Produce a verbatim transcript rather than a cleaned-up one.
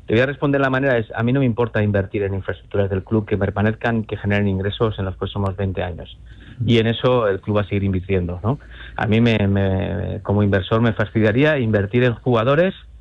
Te voy a responder la manera, es, a mí no me importa invertir en infraestructuras del club que permanezcan, que generen ingresos en los próximos veinte años. Y en eso el club va a seguir invirtiendo, ¿no? A mí, me, me, como inversor, me fastidiaría invertir en jugadores